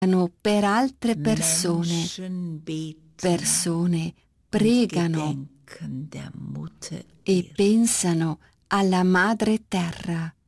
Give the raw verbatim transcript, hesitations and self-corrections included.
per altre persone. Menschen beten Persone und pregano gedenken der Mutter e Erde. pensano alla Madre Terra.